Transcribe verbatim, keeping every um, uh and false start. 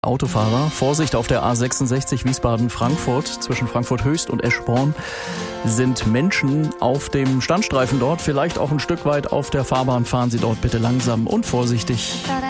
Autofahrer, Vorsicht auf der A sechsundsechzig Wiesbaden-Frankfurt. Zwischen Frankfurt Höchst und Eschborn sind Menschen auf dem Standstreifen dort, vielleicht auch ein Stück weit auf der Fahrbahn. Fahren Sie dort bitte langsam und vorsichtig.